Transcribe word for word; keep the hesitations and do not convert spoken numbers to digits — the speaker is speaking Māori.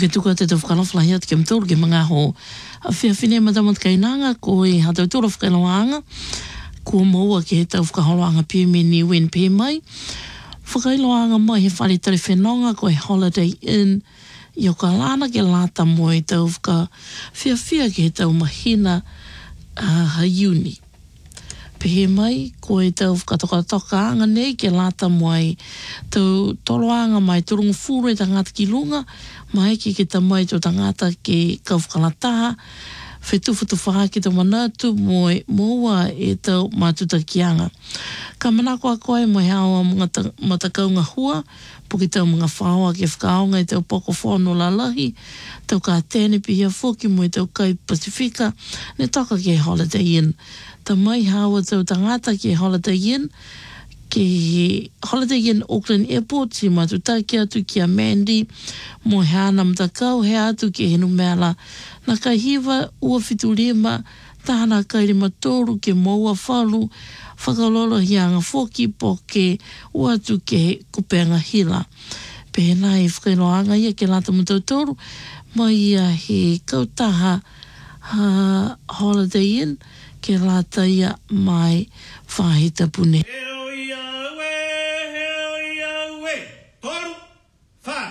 ke tuka te te whakalawhalahi atu ke mtoro ke mga ho. A whia whine matamat kainanga ko e hatau tōra whakalawanga. Kua maua ke he tau whakaholoanga pia me ni wen pia mai. Whakailoanga mai he whare tari whenonga ko e Holiday Inn. I o ka lana ke lata mo e tau whaka whia whia ke he tau mahina uh, Hayuni. Pehe mai, ko e tau whakatoka anga nei ke lata mai tau toloanga mai turungu furu e tangata ki lunga, mai ki ke tamai tō tangata ke kau whakalataha, whetuwhutu whaha ki tau manatu mo e moa e tau mātuta ki anga. Ka manako a koe mo he awa mga matakaunga hua, po ki tau mga whaoa ke whakaonga e tau poko whono la lahi, tau ka tēne pihia whoki mo e tau kai Pasifika, ne toka ke Holiday Inn. Ta mai hawa tau tangata ke Holiday Inn, ke Holiday Inn Auckland Airport, si matuta ki atu ki a Mandy, mo he ana mtakau he atu ki henu mela, na kai hiwa ua fitu lima, tahana kai lima toru ke moua whalu, whakalolo hianga whoki po ke ua atu ke kupenga hila. Pēnā e whakailoanga ia ke lata mutau toru, mai ia he kautaha ha Holiday Inn, ke lata ia mai whahita pune.